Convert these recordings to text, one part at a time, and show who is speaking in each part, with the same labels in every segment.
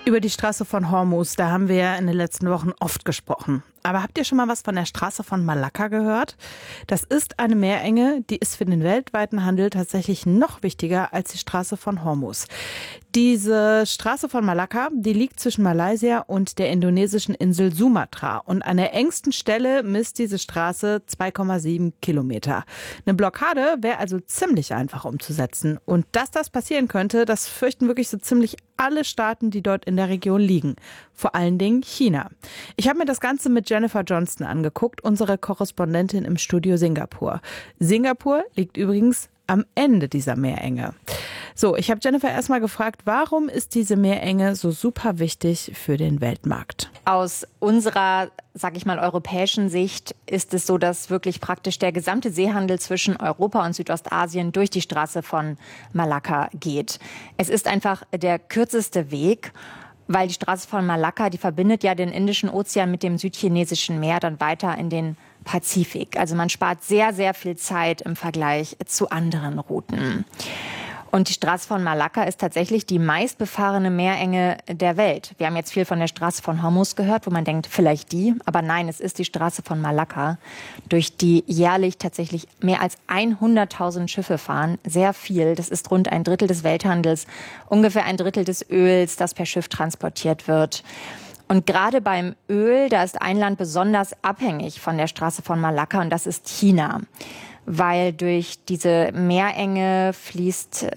Speaker 1: Über die Straße von Hormuz, da haben wir ja in den letzten Wochen oft gesprochen. Aber habt ihr schon mal was von der Straße von Malakka gehört? Das ist eine Meerenge, die ist für den weltweiten Handel tatsächlich noch wichtiger als die Straße von Hormuz. Diese Straße von Malakka, die liegt zwischen Malaysia und der indonesischen Insel Sumatra. Und an der engsten Stelle misst diese Straße 2,7 Kilometer. Eine Blockade wäre also ziemlich einfach umzusetzen. Und dass das passieren könnte, das fürchten wirklich so ziemlich alle Staaten, die dort in der Region liegen. Vor allen Dingen China. Ich habe mir das Ganze mit Jennifer Johnston angeguckt, unsere Korrespondentin im Studio Singapur. Singapur liegt übrigens am Ende dieser Meerenge. So, ich habe Jennifer erstmal gefragt, warum ist diese Meerenge so super wichtig für den Weltmarkt?
Speaker 2: Aus unserer, sag ich mal, europäischen Sicht ist es so, dass wirklich praktisch der gesamte Seehandel zwischen Europa und Südostasien durch die Straße von Malakka geht. Es ist einfach der kürzeste Weg, weil die Straße von Malakka, die verbindet ja den Indischen Ozean mit dem Südchinesischen Meer dann weiter in den Pazifik. Also man spart sehr, sehr viel Zeit im Vergleich zu anderen Routen. Und die Straße von Malakka ist tatsächlich die meistbefahrene Meerenge der Welt. Wir haben jetzt viel von der Straße von Hormuz gehört, wo man denkt, vielleicht die. Aber nein, es ist die Straße von Malakka, durch die jährlich tatsächlich mehr als 100.000 Schiffe fahren. Sehr viel. Das ist rund ein Drittel des Welthandels, ungefähr ein Drittel des Öls, das per Schiff transportiert wird. Und gerade beim Öl, da ist ein Land besonders abhängig von der Straße von Malakka, und das ist China. Weil durch diese Meerenge fließt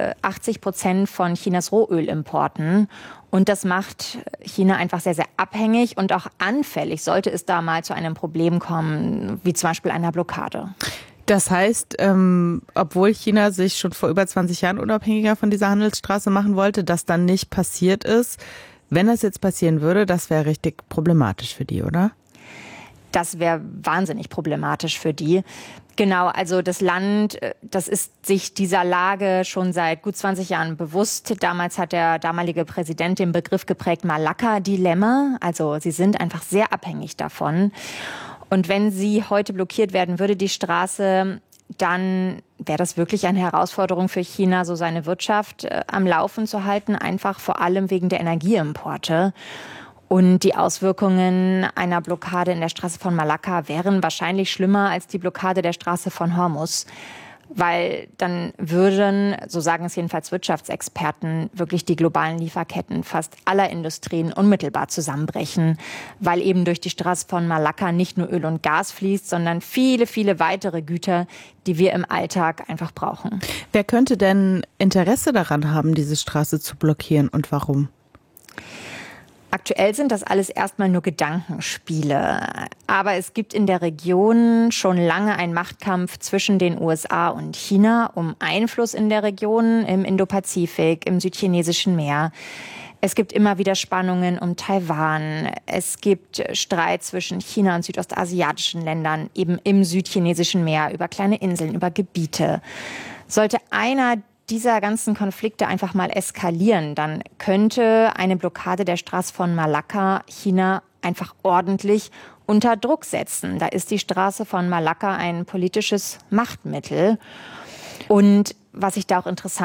Speaker 2: 80% von Chinas Rohölimporten. Und das macht China einfach sehr, sehr abhängig und auch anfällig, sollte es da mal zu einem Problem kommen, wie zum Beispiel einer Blockade.
Speaker 1: Das heißt, obwohl China sich schon vor über 20 Jahren unabhängiger von dieser Handelsstraße machen wollte, das dann nicht passiert ist. Wenn das jetzt passieren würde, das wäre richtig problematisch für die, oder?
Speaker 2: Das wäre wahnsinnig problematisch für die. Genau, also das Land, das ist sich dieser Lage schon seit gut 20 Jahren bewusst. Damals hat der damalige Präsident den Begriff geprägt, Malakka-Dilemma. Also sie sind einfach sehr abhängig davon. Und wenn sie heute blockiert werden würde, die Straße, dann wäre das wirklich eine Herausforderung für China, so seine Wirtschaft am Laufen zu halten, einfach vor allem wegen der Energieimporte. Und die Auswirkungen einer Blockade in der Straße von Malakka wären wahrscheinlich schlimmer als die Blockade der Straße von Hormuz. Weil dann würden, so sagen es jedenfalls Wirtschaftsexperten, wirklich die globalen Lieferketten fast aller Industrien unmittelbar zusammenbrechen. Weil eben durch die Straße von Malakka nicht nur Öl und Gas fließt, sondern viele, viele weitere Güter, die wir im Alltag einfach brauchen.
Speaker 1: Wer könnte denn Interesse daran haben, diese Straße zu blockieren, und warum?
Speaker 2: Aktuell sind das alles erstmal nur Gedankenspiele. Aber es gibt in der Region schon lange einen Machtkampf zwischen den USA und China um Einfluss in der Region, im Indopazifik, im Südchinesischen Meer. Es gibt immer wieder Spannungen um Taiwan. Es gibt Streit zwischen China und südostasiatischen Ländern, eben im Südchinesischen Meer, über kleine Inseln, über Gebiete. Sollte einer dieser ganzen Konflikte einfach mal eskalieren, dann könnte eine Blockade der Straße von Malakka China einfach ordentlich unter Druck setzen. Da ist die Straße von Malakka ein politisches Machtmittel. Und was ich da auch interessant